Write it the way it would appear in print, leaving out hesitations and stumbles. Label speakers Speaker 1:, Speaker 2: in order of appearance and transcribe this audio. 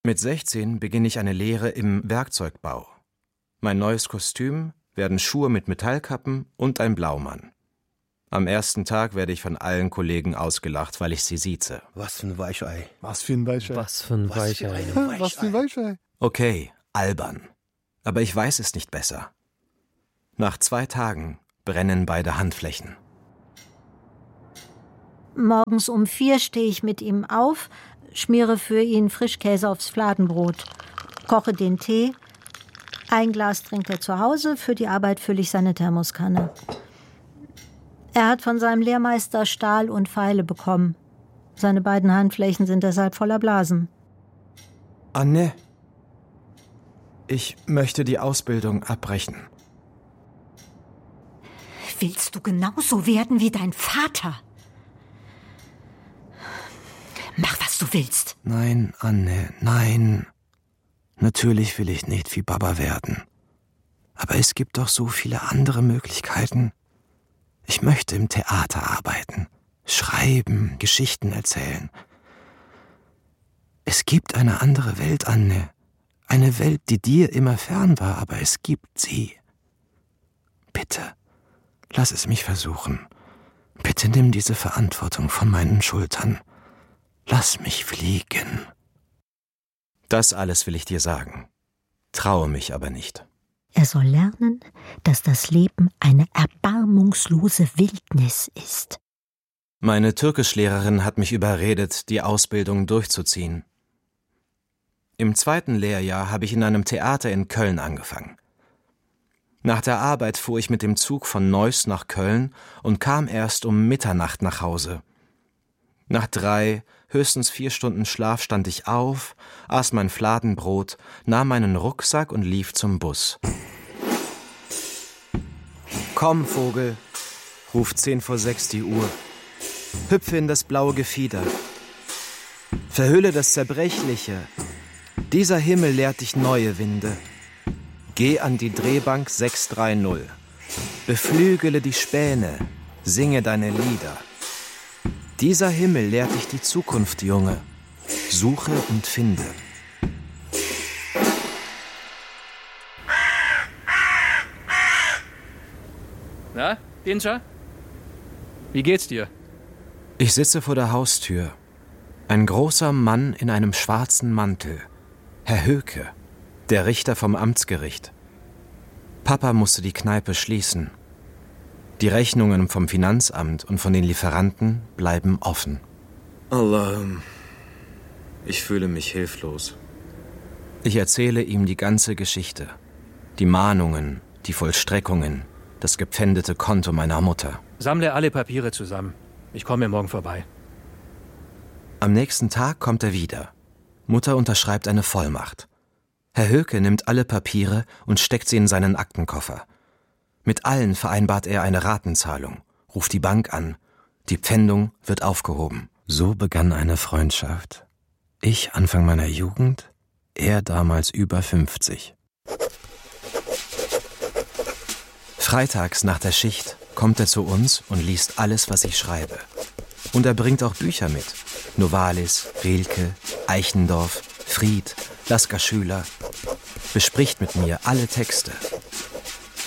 Speaker 1: Mit 16 beginne ich eine Lehre im Werkzeugbau. Mein neues Kostüm werden Schuhe mit Metallkappen und ein Blaumann. Am ersten Tag werde ich von allen Kollegen ausgelacht, weil ich sie sieze.
Speaker 2: Was für ein Weichei.
Speaker 3: Was für ein Weichei.
Speaker 4: Was für ein Weichei.
Speaker 3: Was für ein Weichei.
Speaker 1: Okay, albern. Aber ich weiß es nicht besser. Nach 2 Tagen brennen beide Handflächen.
Speaker 5: Morgens um 4 stehe ich mit ihm auf, schmiere für ihn Frischkäse aufs Fladenbrot, koche den Tee. Ein Glas trinkt er zu Hause, für die Arbeit fülle ich seine Thermoskanne. Er hat von seinem Lehrmeister Stahl und Pfeile bekommen. Seine beiden Handflächen sind deshalb voller Blasen.
Speaker 1: Anne, ich möchte die Ausbildung abbrechen.
Speaker 6: Willst du genauso werden wie dein Vater? Mach, was du willst.
Speaker 1: Nein, Anne, nein. Natürlich will ich nicht wie Baba werden. Aber es gibt doch so viele andere Möglichkeiten. Ich möchte im Theater arbeiten, schreiben, Geschichten erzählen. Es gibt eine andere Welt, Anne. Eine Welt, die dir immer fern war, aber es gibt sie. Bitte, lass es mich versuchen. Bitte nimm diese Verantwortung von meinen Schultern. Lass mich fliegen. Das alles will ich dir sagen. Traue mich aber nicht.
Speaker 5: Er soll lernen, dass das Leben eine erbarmungslose Wildnis ist.
Speaker 1: Meine Türkischlehrerin hat mich überredet, die Ausbildung durchzuziehen. Im 2. Lehrjahr habe ich in einem Theater in Köln angefangen. Nach der Arbeit fuhr ich mit dem Zug von Neuss nach Köln und kam erst um Mitternacht nach Hause. Nach 3, höchstens 4 Stunden Schlaf stand ich auf, aß mein Fladenbrot, nahm meinen Rucksack und lief zum Bus. »Komm, Vogel«, ruft 5:10 die Uhr. »Hüpfe in das blaue Gefieder. Verhülle das Zerbrechliche. Dieser Himmel lehrt dich neue Winde. Geh an die Drehbank 630. Beflügele die Späne, singe deine Lieder. Dieser Himmel lehrt dich die Zukunft, Junge. Suche und finde.«
Speaker 4: Na, Dinja? Wie geht's dir?
Speaker 1: Ich sitze vor der Haustür. Ein großer Mann in einem schwarzen Mantel. Herr Höke, der Richter vom Amtsgericht. Papa musste die Kneipe schließen. Die Rechnungen vom Finanzamt und von den Lieferanten bleiben offen. Allah, ich fühle mich hilflos. Ich erzähle ihm die ganze Geschichte. Die Mahnungen, die Vollstreckungen, das gepfändete Konto meiner Mutter.
Speaker 4: Sammle alle Papiere zusammen. Ich komme morgen vorbei.
Speaker 1: Am nächsten Tag kommt er wieder. Mutter unterschreibt eine Vollmacht. Herr Höke nimmt alle Papiere und steckt sie in seinen Aktenkoffer. Mit allen vereinbart er eine Ratenzahlung, ruft die Bank an. Die Pfändung wird aufgehoben. So begann eine Freundschaft. Ich Anfang meiner Jugend, er damals über 50. Freitags nach der Schicht kommt er zu uns und liest alles, was ich schreibe. Und er bringt auch Bücher mit. Novalis, Rilke, Eichendorff, Fried, Lasker Schüler. Bespricht mit mir alle Texte.